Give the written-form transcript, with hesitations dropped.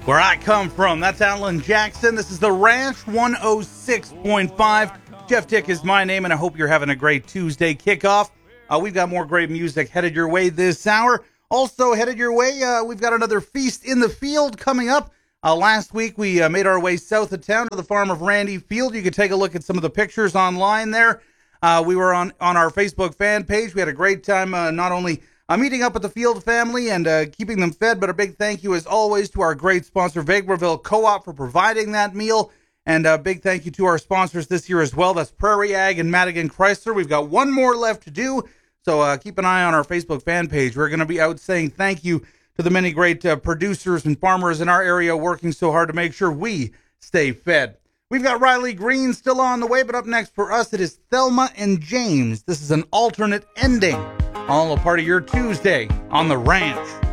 Where I come from, that's Alan Jackson. This is the Ranch 106.5. Jeff Dick is my name, and I hope you're having a great Tuesday kickoff. We've got more great music headed your way this hour. Also headed your way, we've got another Feast in the Field coming up. Last week, we made our way south of town to the farm of Randy Field. You can take a look at some of the pictures online there. We were on our Facebook fan page. We had a great time not only meeting up with the Field family and keeping them fed, but a big thank you, as always, to our great sponsor, Vegreville Co-op, for providing that meal. And a big thank you to our sponsors this year as well. That's Prairie Ag and Madigan Chrysler. We've got one more left to do, so keep an eye on our Facebook fan page. We're going to be out saying thank you to the many great producers and farmers in our area working so hard to make sure we stay fed. We've got Riley Green still on the way, but up next for us, it is Thelma and James. This is an alternate ending. All a part of your Tuesday on the Ranch.